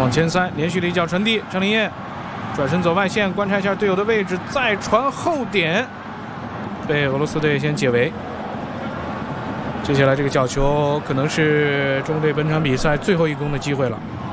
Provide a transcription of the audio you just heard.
往前塞，连续的一脚传递，张林业转身走外线，观察一下队友的位置，再传后点，被俄罗斯队先解围。接下来这个角球可能是中国队本场比赛最后一攻的机会了。